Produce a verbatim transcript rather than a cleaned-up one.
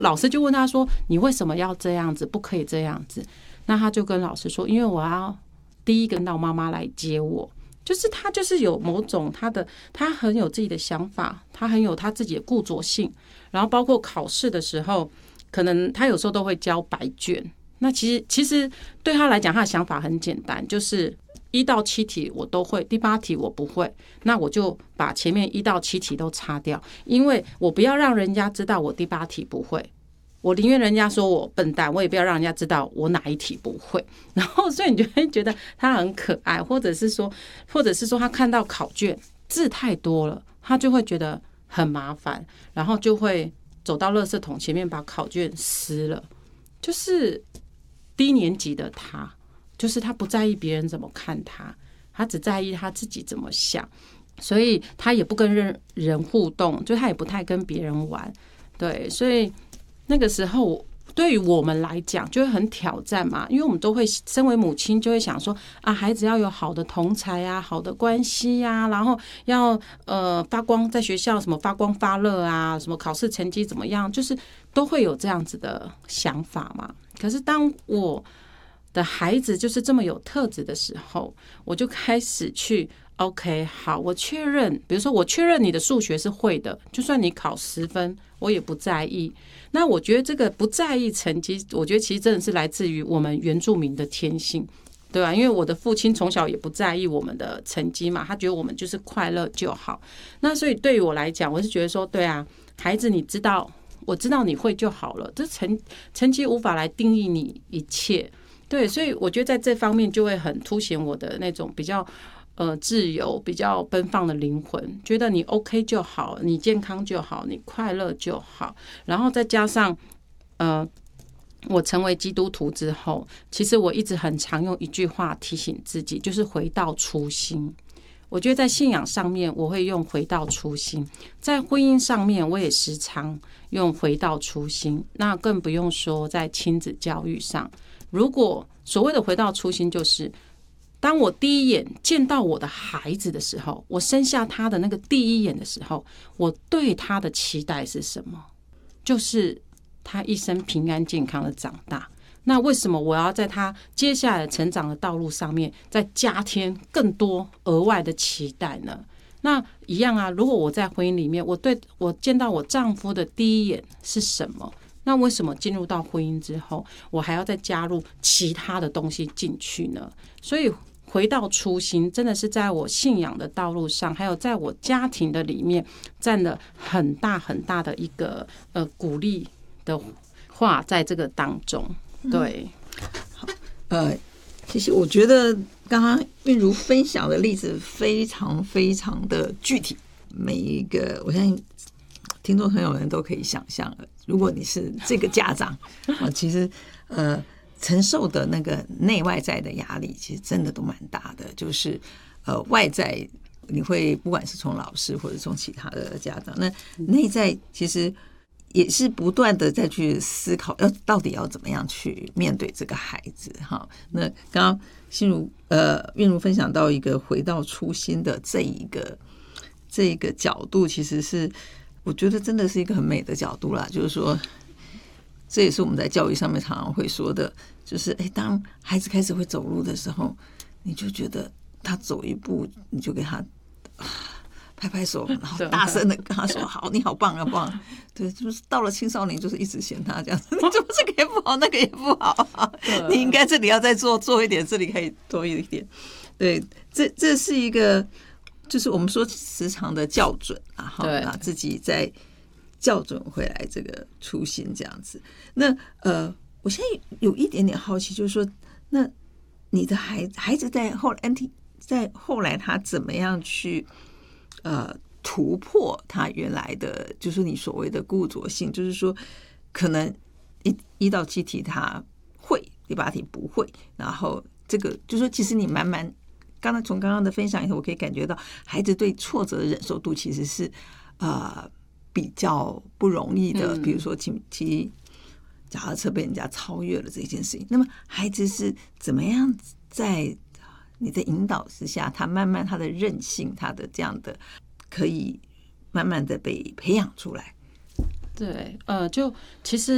老师就问他说：“你为什么要这样子？不可以这样子。”那他就跟老师说：“因为我要第一个到妈妈来接我。”就是他就是有某种他的他很有自己的想法，他很有他自己的固着性。然后包括考试的时候，可能他有时候都会交白卷。那其实其实对他来讲，他的想法很简单，就是一到七题我都会，第八题我不会，那我就把前面一到七题都擦掉，因为我不要让人家知道我第八题不会。我宁愿人家说我笨蛋，我也不要让人家知道我哪一题不会。然后，所以你就会觉得他很可爱，或者是说，或者是说他看到考卷字太多了，他就会觉得很麻烦，然后就会走到垃圾桶前面把考卷撕了。就是低年级的他，就是他不在意别人怎么看他，他只在意他自己怎么想，所以他也不跟人人互动，就他也不太跟别人玩。对，所以。那个时候对于我们来讲就会很挑战嘛，因为我们都会身为母亲就会想说啊，孩子要有好的同侪啊，好的关系啊，然后要呃发光，在学校什么发光发热啊，什么考试成绩怎么样，就是都会有这样子的想法嘛。可是当我的孩子就是这么有特质的时候，我就开始去 OK 好，我确认，比如说我确认你的数学是会的，就算你考十分我也不在意。那我觉得这个不在意成绩，我觉得其实真的是来自于我们原住民的天性，对吧？因为我的父亲从小也不在意我们的成绩嘛，他觉得我们就是快乐就好。那所以对于我来讲，我是觉得说，对啊，孩子你知道，我知道你会就好了，这成成绩无法来定义你一切。对，所以我觉得在这方面就会很凸显我的那种比较呃自由、比较奔放的灵魂，觉得你 OK 就好，你健康就好，你快乐就好。然后再加上呃，我成为基督徒之后，其实我一直很常用一句话提醒自己，就是回到初心。我觉得在信仰上面我会用回到初心，在婚姻上面我也时常用回到初心，那更不用说在亲子教育上。如果所谓的回到初心，就是当我第一眼见到我的孩子的时候，我生下他的那个第一眼的时候，我对他的期待是什么？就是他一生平安健康的长大。那为什么我要在他接下来成长的道路上面再加添更多额外的期待呢？那一样啊，如果我在婚姻里面，我对我见到我丈夫的第一眼是什么？那为什么进入到婚姻之后，我还要再加入其他的东西进去呢？所以回到初心，真的是在我信仰的道路上，还有在我家庭的里面，占了很大很大的一个呃鼓励的话，在这个当中。对， 好，呃，谢谢。我觉得刚刚韵如分享的例子非常非常的具体，每一个我相信听众朋友们都可以想象了。如果你是这个家长啊，其实呃承受的那个内外在的压力，其实真的都蛮大的。就是呃外在你会不管是从老师或者从其他的家长，那内在其实也是不断的再去思考，要到底要怎么样去面对这个孩子哈。那刚刚心如呃韵如分享到一个回到初心的这一个这一个角度，其实是我觉得真的是一个很美的角度啦。就是说，这也是我们在教育上面常常会说的，就是哎，当孩子开始会走路的时候，你就觉得他走一步，你就给他拍拍手，然后大声的跟他说：“好，你好棒啊，棒！”对，就是到了青少年，就是一直嫌他这样子，你怎么这个也不好，那个也不好啊？你应该这里要再做做一点，这里可以多一点。对，这这是一个，就是我们说时常的校准啊，哈，把自己再校准回来这个初心这样子。那呃，我现在有一点点好奇，就是说，那你的孩子孩子在后来 N T 在后来他怎么样去？呃，突破他原来的，就是你所谓的固着性，就是说，可能一一到七题他会，第八题不会，然后这个就是说，其实你慢慢，刚刚从刚刚的分享以后，我可以感觉到孩子对挫折的忍受度其实是呃比较不容易的。比如说骑骑脚踏车被人家超越了这件事情，那么孩子是怎么样在你的引导之下，他慢慢他的韧性，他的这样的可以慢慢的被培养出来。 对，呃，就其实